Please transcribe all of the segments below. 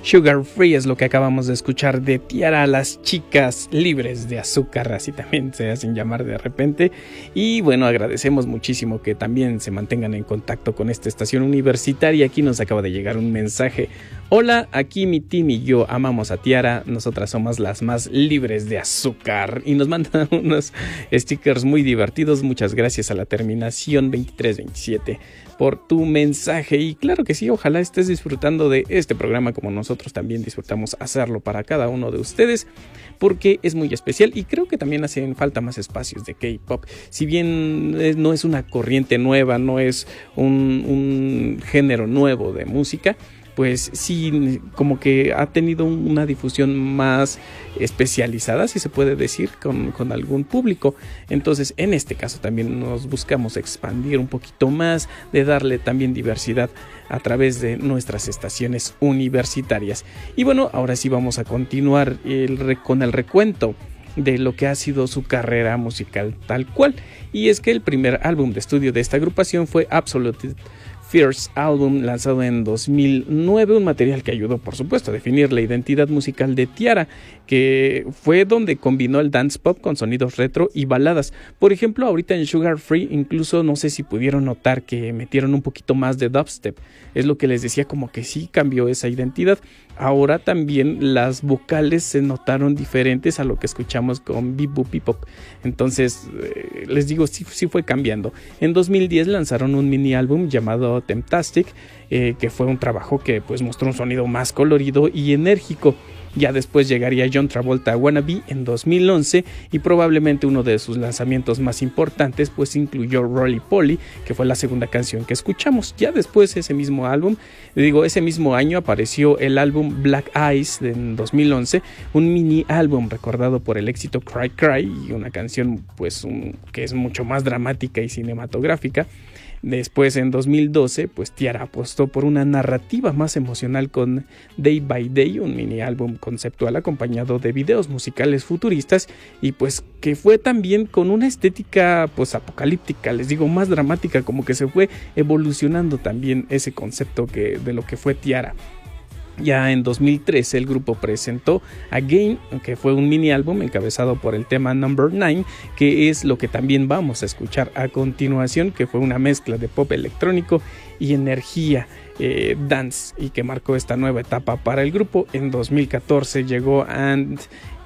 Sugar Free es lo que acabamos de escuchar de Tiara, las chicas libres de azúcar, así también se hacen llamar de repente. Y bueno, agradecemos muchísimo que también se mantengan en contacto con esta estación universitaria. Aquí nos acaba de llegar un mensaje. Hola, aquí mi team y yo amamos a Tiara, nosotras somos las más libres de azúcar. Y nos mandan unos stickers muy divertidos. Muchas gracias a la terminación 2327 por tu mensaje. Y claro que sí, ojalá estés disfrutando de este programa como nosotros también disfrutamos hacerlo para cada uno de ustedes, porque es muy especial y creo que también hacen falta más espacios de K-pop. Si bien no es una corriente nueva, no es un género nuevo de música, pues sí, como que ha tenido una difusión más especializada, si se puede decir, con algún público. Entonces, en este caso también nos buscamos expandir un poquito más, de darle también diversidad a través de nuestras estaciones universitarias. Y bueno, ahora sí vamos a continuar con el recuento de lo que ha sido su carrera musical tal cual. Y es que el primer álbum de estudio de esta agrupación fue Absolute First Album, lanzado en 2009, un material que ayudó por supuesto a definir la identidad musical de Tiara, que fue donde combinó el dance pop con sonidos retro y baladas. Por ejemplo, ahorita en Sugar Free, incluso no sé si pudieron notar que metieron un poquito más de dubstep, es lo que les decía, como que sí cambió esa identidad. Ahora también las vocales se notaron diferentes a lo que escuchamos con Beep Boop Bebop. Entonces, les digo, sí fue cambiando. En 2010 lanzaron un mini álbum llamado Temptastic, que fue un trabajo que pues mostró un sonido más colorido y enérgico. Ya después llegaría John Travolta Wannabe en 2011 y probablemente uno de sus lanzamientos más importantes pues incluyó Roly Poly, que fue la segunda canción que escuchamos. Ya después ese mismo año apareció el álbum Black Eyes en 2011, un mini álbum recordado por el éxito Cry Cry y una canción pues que es mucho más dramática y cinematográfica. Después, en 2012, pues Tiara apostó por una narrativa más emocional con Day by Day, un mini álbum conceptual acompañado de videos musicales futuristas y pues que fue también con una estética pues apocalíptica, les digo, más dramática, como que se fue evolucionando también ese concepto de lo que fue Tiara. Ya en 2013 el grupo presentó Again, que fue un mini álbum encabezado por el tema Number 9, que es lo que también vamos a escuchar a continuación, que fue una mezcla de pop electrónico y energía dance, y que marcó esta nueva etapa para el grupo. En 2014 llegó End,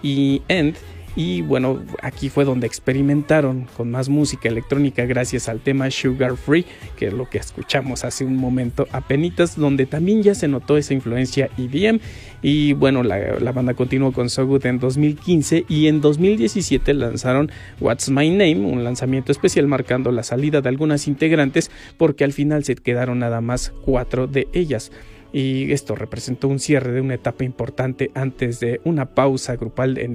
y bueno, aquí fue donde experimentaron con más música electrónica gracias al tema Sugar Free, que es lo que escuchamos hace un momento apenitas, donde también ya se notó esa influencia EDM. Y bueno, la banda continuó con So Good en 2015 y en 2017 lanzaron What's My Name, un lanzamiento especial marcando la salida de algunas integrantes, porque al final se quedaron nada más 4 de ellas. Y esto representó un cierre de una etapa importante antes de una pausa grupal en